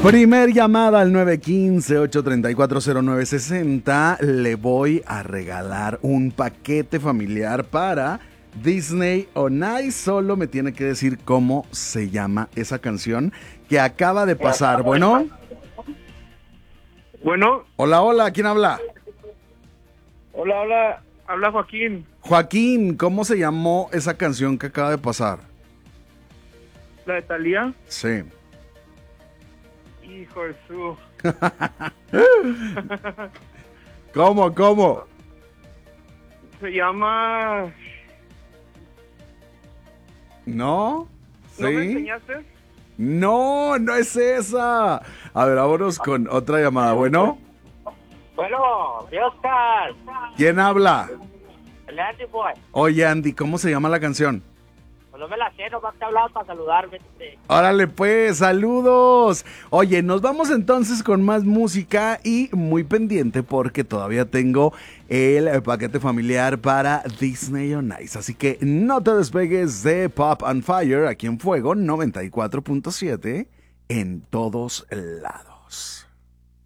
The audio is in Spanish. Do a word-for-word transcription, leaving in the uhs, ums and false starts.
Primer llamada al nueve uno cinco, ocho tres cuatro, cero nueve seis cero. Le voy a regalar un paquete familiar para Disney on Ice. Solo me tiene que decir cómo se llama esa canción que acaba de pasar. Bueno. Bueno. Hola, hola. ¿Quién habla? Hola, hola. Habla Joaquín. Joaquín, ¿cómo se llamó esa canción que acaba de pasar? ¿La de Thalía? Sí. Hijo de su... ¿Cómo, cómo? Se llama... ¿No? ¿Sí? ¿No me enseñaste? No, no es esa. A ver, vámonos con otra llamada. Bueno. Bueno, Oscar. ¿Quién habla? El Andy Boy. Oye, Andy, ¿cómo se llama la canción? Pues no me la sé, nomás te hablaba para saludarme. Este. Órale pues, saludos. Oye, nos vamos entonces con más música y muy pendiente porque todavía tengo el paquete familiar para Disney on Ice. Así que no te despegues de Pop and Fire aquí en Fuego noventa y cuatro punto siete en todos lados.